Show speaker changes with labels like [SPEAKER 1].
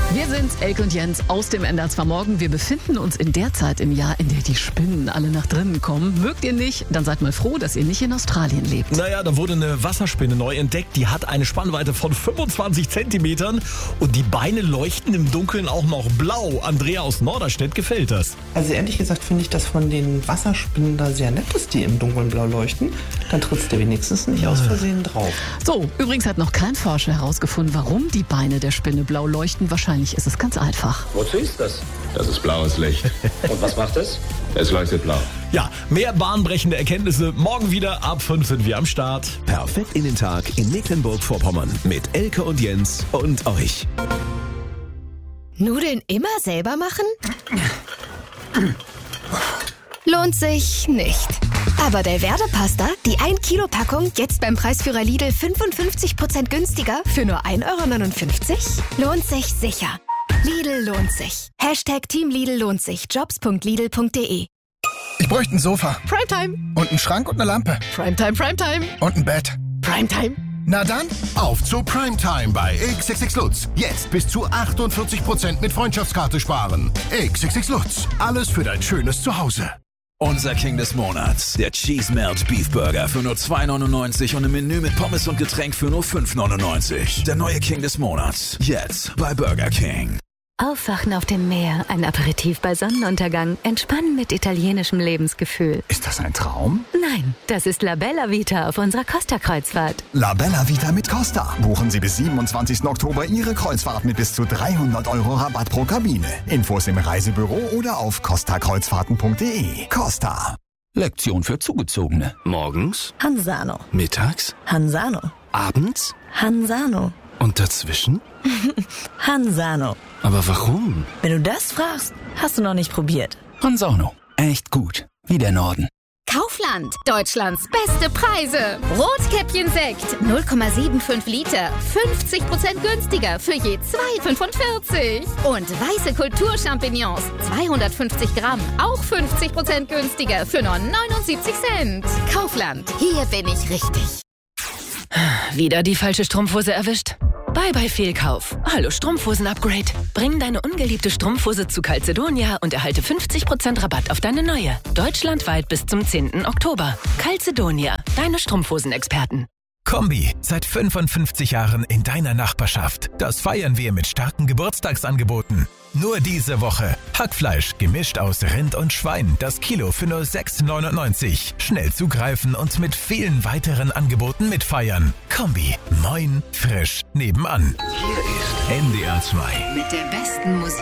[SPEAKER 1] Wir sind Elke und Jens aus dem NDR 2 Morgen. Wir befinden uns in der Zeit im Jahr, in der die Spinnen alle nach drinnen kommen. Mögt ihr nicht? Dann seid mal froh, dass ihr nicht in Australien lebt.
[SPEAKER 2] Naja, da wurde eine Wasserspinne neu entdeckt. Die hat eine Spannweite von 25 Zentimetern und die Beine leuchten im Dunkeln auch noch blau. Andrea aus Norderstedt gefällt das.
[SPEAKER 3] Also ehrlich gesagt finde ich das von den Wasserspinnen da sehr nett, dass die im Dunkeln blau leuchten. Dann trittst du wenigstens nicht aus Versehen drauf.
[SPEAKER 1] So, übrigens hat noch kein Forscher herausgefunden, warum die Beine der Spinne blau leuchten. Wahrscheinlich ist es ganz einfach.
[SPEAKER 4] Wozu ist das?
[SPEAKER 5] Das ist blaues Licht.
[SPEAKER 4] Und was macht es?
[SPEAKER 5] Es leuchtet blau.
[SPEAKER 2] Ja, mehr bahnbrechende Erkenntnisse morgen wieder. Ab 5 sind wir am Start.
[SPEAKER 6] Perfekt in den Tag in Mecklenburg-Vorpommern mit Elke und Jens und euch.
[SPEAKER 7] Nudeln immer selber machen? Lohnt sich nicht. Aber Delverde-Pasta, die 1 Kilo Packung, jetzt beim Preisführer Lidl 55% günstiger für nur 1,59 €? Lohnt sich sicher. Lidl lohnt sich. Team Lidl lohnt sich. Jobs.lidl.de.
[SPEAKER 8] Ich bräuchte ein Sofa.
[SPEAKER 1] Primetime.
[SPEAKER 8] Und einen Schrank und eine Lampe.
[SPEAKER 1] Primetime.
[SPEAKER 8] Und ein Bett.
[SPEAKER 1] Primetime.
[SPEAKER 8] Na dann,
[SPEAKER 9] auf zu Primetime bei XXX Lutz. Jetzt bis zu 48% mit Freundschaftskarte sparen. XXX Lutz. Alles für dein schönes Zuhause.
[SPEAKER 6] Unser King des Monats, der Cheese Melt Beef Burger für nur 2,99 € und ein Menü mit Pommes und Getränk für nur 5,99 €. Der neue King des Monats, jetzt bei Burger King.
[SPEAKER 10] Aufwachen auf dem Meer, ein Aperitif bei Sonnenuntergang, entspannen mit italienischem Lebensgefühl.
[SPEAKER 8] ist das ein Traum?
[SPEAKER 10] Nein, das ist La Bella Vita auf unserer Costa-Kreuzfahrt.
[SPEAKER 9] La Bella Vita mit Costa. Buchen Sie bis 27. Oktober Ihre Kreuzfahrt mit bis zu 300 € Rabatt pro Kabine. Infos im Reisebüro oder auf costakreuzfahrten.de. Costa.
[SPEAKER 6] Lektion für Zugezogene. Morgens,
[SPEAKER 7] Hansano.
[SPEAKER 6] mittags,
[SPEAKER 7] Hansano.
[SPEAKER 6] abends
[SPEAKER 7] Hansano.
[SPEAKER 6] und dazwischen?
[SPEAKER 7] Hansano.
[SPEAKER 6] Aber warum?
[SPEAKER 7] Wenn du das fragst, hast du noch nicht probiert.
[SPEAKER 6] Hanzano. Echt gut. Wie der Norden.
[SPEAKER 11] Kaufland, Deutschlands beste Preise. Rotkäppchen-Sekt, 0,75 Liter, 50% günstiger für je 2,45. Und weiße Kulturchampignons, 250 Gramm, auch 50% günstiger für nur 79 Cent. Kaufland, hier bin ich richtig.
[SPEAKER 12] Wieder die falsche Strumpfhose erwischt? Bye Fehlkauf. Hallo Strumpfhosen-Upgrade. Bring deine ungeliebte Strumpfhose zu Calzedonia und erhalte 50% Rabatt auf deine neue. Deutschlandweit bis zum 10. Oktober. Calzedonia, deine Strumpfhosen-Experten.
[SPEAKER 13] Kombi, seit 55 Jahren in deiner Nachbarschaft. Das feiern wir mit starken Geburtstagsangeboten. Nur diese Woche. Hackfleisch, gemischt aus Rind und Schwein. Das Kilo für nur 6,99 €. Schnell zugreifen und mit vielen weiteren Angeboten mitfeiern. Kombi, moin, frisch, nebenan. Hier ist NDR 2.
[SPEAKER 1] Mit der besten Musik.